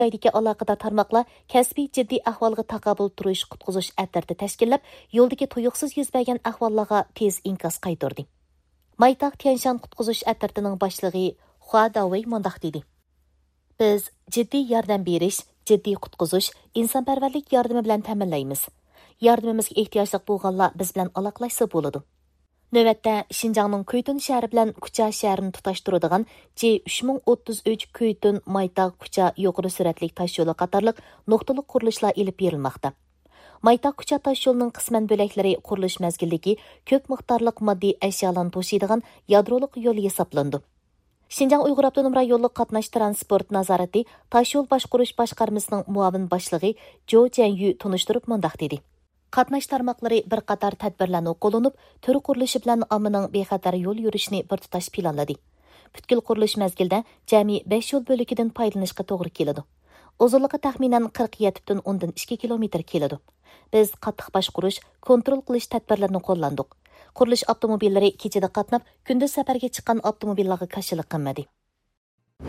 joydagi aloqador tarmoqlar kasbiy jiddiy ahvolga taqobil turish qutqizish atirdi tashkillab, yo'ldagi tuyuqsiz yuz bergan ahvollarga tez inkos qaytardi. Maytaq Tianshan qutqizish atirtining boshlig'i Hua Dawei mundaq dedi. Biz jiddiy yordam berish, jiddiy qutqizish, insonparvarlik yordami bilan ta'minlaymiz. Yordamimizga ehtiyojli bo'lganlar biz bilan aloqalashsa bo'ladi. Növətdə Şinjanның Kuytun şəhəri bilan Kucha şəhərini tutashtiradigan J3033 Kuytun Maytaq Kucha yuqori sürətli taş yolu qatarlıq nuqtaliq qurilishlar elib berilmoqda. Maytaq Kucha taş yoluning qisman bo'laklari qurilish mezgilligi ko'p miqdorliq moddiy ashyolarni to'shiydigan yadroliq yo'l hisoblandi. Şinjan Uyg'ur Avtonom rayonlik qatnash transport nazorati taş yo'l boshqarish boshqarmasining muavin boshlig'i Jo Janyu tunishtirib mundaq dedi. Qatnash tarmoqlari bir qator tadbirlarni qo'llanib, turi qurilishi bilan ommaning bexatar yo'l yurishini bir tutash planladi. Butkul qurilish mezgilida jami 5 yo'l bo'lagidan foydalanishga to'g'ri keladi. Uzunligi taxminan 47,2 kilometr keladi. Biz qattiq boshqarish, kontrol qilish tadbirlarini qo'llandik. Qurilish avtomobillari kechada qatnab, kunduz safarga chiqqan avtomobillarga qarshilik qilmadi.